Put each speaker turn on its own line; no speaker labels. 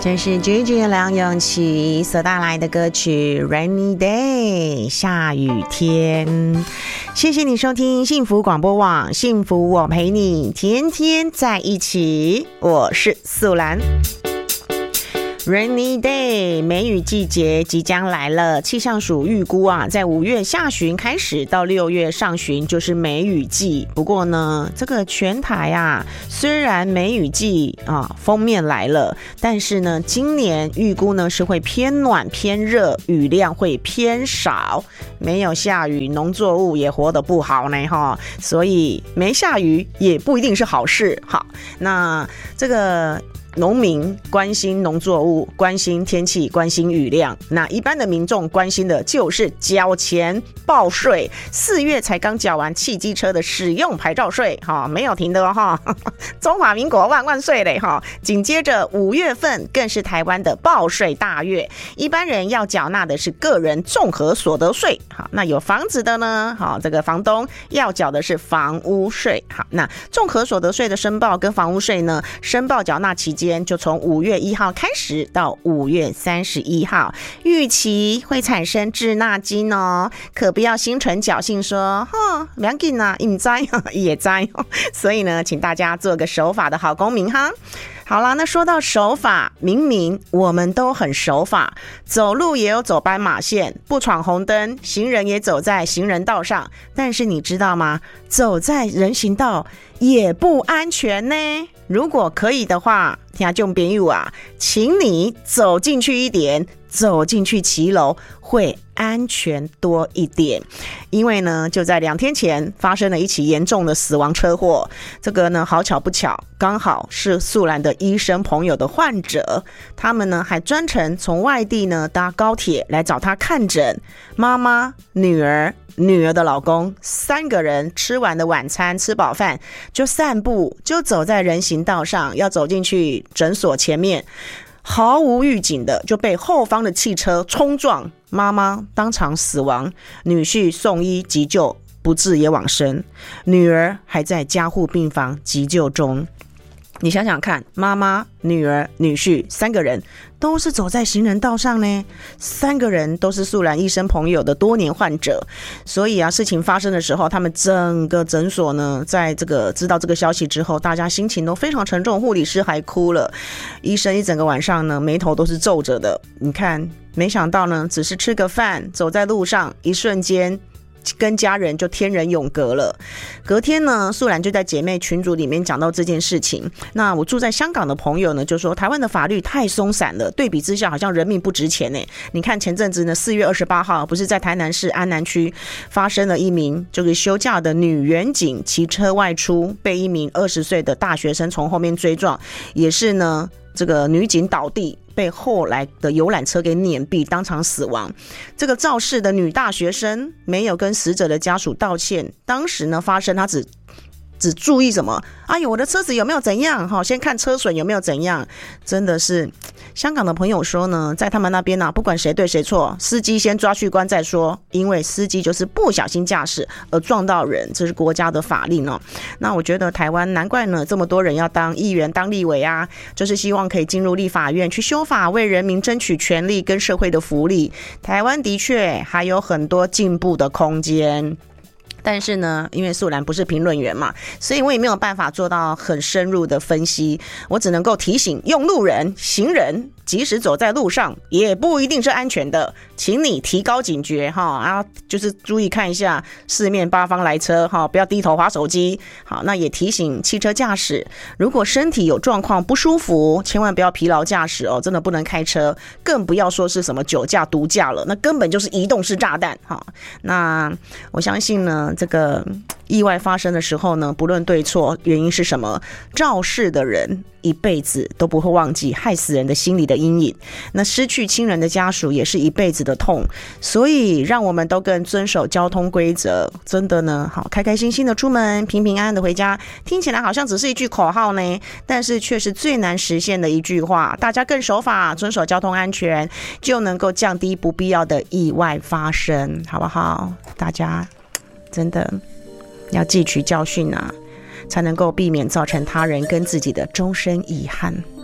这是 JJ 梁咏琪所带来的歌曲 Rainy Day 下雨天。谢谢你收听幸福广播网，幸福我陪你天天在一起，我是素兰。Rainy Day 梅雨季节即将来了，气象署预估啊，在5月下旬开始到6月上旬就是梅雨季。不过呢，这个全台啊，虽然梅雨季啊锋面来了，但是呢，今年预估呢是会偏暖偏热，雨量会偏少，没有下雨，农作物也活得不好呢哈。所以没下雨也不一定是好事。好，那这个农民关心农作物，关心天气，关心雨量。那一般的民众关心的就是缴钱报税。4月才刚缴完汽机车的使用牌照税，没有停的哦，中华民国万万岁嘞哈！紧接着5月份更是台湾的报税大月，一般人要缴纳的是个人综合所得税。好，那有房子的呢，好，这个房东要缴的是房屋税。好，那综合所得税的申报跟房屋税呢，申报缴纳期间就从5月1号开始到5月31号，预期会产生滞纳金哦，可不要心存侥幸说不要紧啊，不知也知，所以呢，请大家做个守法的好公民哈。好啦，那说到守法，明明我们都很守法，走路也有走斑马线，不闯红灯，行人也走在行人道上，但是你知道吗？走在人行道也不安全呢。如果可以的话，听众朋友啊，请你走进去一点，走进去骑楼会安全多一点。因为呢，就在2天前发生了一起严重的死亡车祸，这个呢好巧不巧，刚好是素兰的医生朋友的患者，他们呢还专程从外地呢搭高铁来找他看诊，妈妈、女儿的老公3个人吃完的晚餐，吃饱饭就散步，就走在人行道上，要走进去诊所前面，毫无预警的就被后方的汽车冲撞，妈妈当场死亡，女婿送医急救不治也往生，女儿还在加护病房急救中。你想想看，妈妈、女儿、女婿3个人都是走在行人道上呢，3个人都是素兰医生朋友的多年患者，所以啊，事情发生的时候，他们整个诊所呢，在这个知道这个消息之后，大家心情都非常沉重，护理师还哭了，医生一整个晚上呢，眉头都是皱着的。你看，没想到呢，只是吃个饭，走在路上，一瞬间跟家人就天人永隔了。隔天呢，素兰就在姐妹群组里面讲到这件事情。那我住在香港的朋友呢，就说台湾的法律太松散了，对比之下好像人命不值钱呢。你看前阵子呢，4月28号不是在台南市安南区发生了一名就是休假的女员警骑车外出，被一名20岁的大学生从后面追撞，也是呢这个女警倒地，被后来的游览车给碾毙，当场死亡。这个肇事的女大学生没有跟死者的家属道歉，当时呢发生她只注意什么？哎呦，我的车子有没有怎样？先看车损有没有怎样？真的是，香港的朋友说呢，在他们那边不管谁对谁错，司机先抓去关再说，因为司机就是不小心驾驶而撞到人，这是国家的法令哦。那我觉得台湾难怪呢，这么多人要当议员、当立委啊，就是希望可以进入立法院去修法，为人民争取权利跟社会的福利。台湾的确还有很多进步的空间。但是呢，因为素兰不是评论员嘛，所以我也没有办法做到很深入的分析，我只能够提醒用路人、行人，即使走在路上也不一定是安全的，请你提高警觉就是注意看一下四面八方来车不要低头滑手机。好，那也提醒汽车驾驶，如果身体有状况不舒服，千万不要疲劳驾驶真的不能开车，更不要说是什么酒驾、毒驾了，那根本就是移动式炸弹那我相信呢，这个意外发生的时候呢，不论对错，原因是什么，肇事的人一辈子都不会忘记害死人的心理的阴影，那失去亲人的家属也是一辈子的痛。所以让我们都更遵守交通规则，真的呢，好，开开心心的出门，平平安安的回家，听起来好像只是一句口号呢，但是却是最难实现的一句话。大家更守法，遵守交通安全，就能够降低不必要的意外发生，好不好？大家真的要汲取教训才能够避免造成他人跟自己的终身遗憾。